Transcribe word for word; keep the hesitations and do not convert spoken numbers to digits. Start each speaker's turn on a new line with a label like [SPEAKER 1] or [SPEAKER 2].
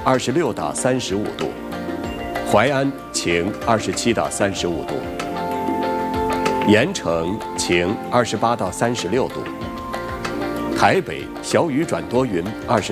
[SPEAKER 1] 二十六到三十五度；淮安晴，二十七到三十五度；盐城晴，二十八到三十六度；台北小雨转多云，二十。